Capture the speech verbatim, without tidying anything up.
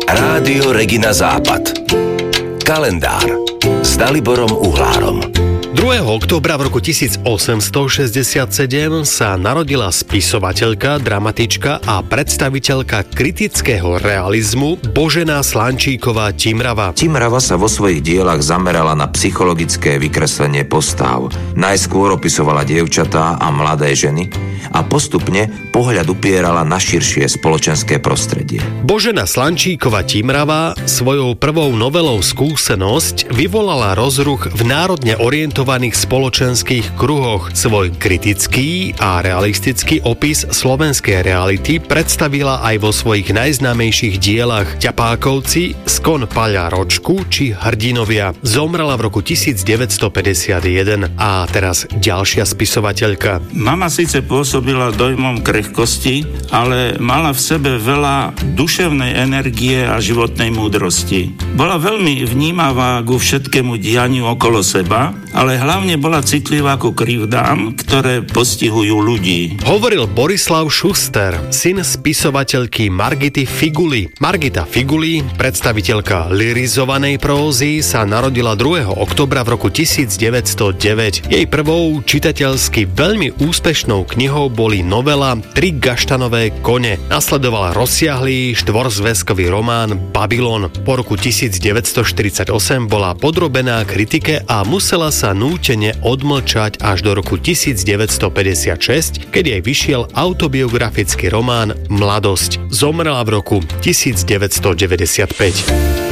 Rádio Regina Západ. Kalendár s Daliborom Uhlárom. druhého októbra v roku tisícosemstošesťdesiatsedem sa narodila spisovateľka, dramatička a predstaviteľka kritického realizmu Božena Slančíková Timrava. Timrava sa vo svojich dielach zamerala na psychologické vykreslenie postav. Najskôr opisovala dievčatá a mladé ženy a postupne pohľad upierala na širšie spoločenské prostredie. Božena Slančíková Timrava svojou prvou novelou Skúsenosť vyvolala rozruch v národne orientovaných spoločenských kruhoch. Svoj kritický a realistický opis slovenskej reality predstavila aj vo svojich najznámejších dielach Ťapákovci, Skon Paľa Ročku či Hrdinovia. Zomrela v roku devätnásťstopäťdesiatjeden. A teraz ďalšia spisovateľka. Mama síce pôsobila dojmom krehkosti, ale mala v sebe veľa duševnej energie a životnej múdrosti. Bola veľmi vnímavá ku všetkému dianiu okolo seba, ale hlavne bola citlivá ku krivdám, ktoré postihujú ľudí. Hovoril Borislav Šuster, syn spisovateľky Margity Figuli. Margita Figuli, predstaviteľka lyrizovanej prózy, sa narodila druhého októbra v roku devätnásťstodeväť. Jej prvou čitateľsky veľmi úspešnou knihou boli novela Tri gaštanové kone. Nasledoval rozsiahlý štvorzväzkový román Babylon. Po roku devätnásťstoštyridsaťosem bola podrobená kritike a musela sa nútene odmlčať až do roku devätnásťstopäťdesiatšesť, keď jej vyšiel autobiografický román Mladosť. Zomrela v roku devätnásťstodeväťdesiatpäť.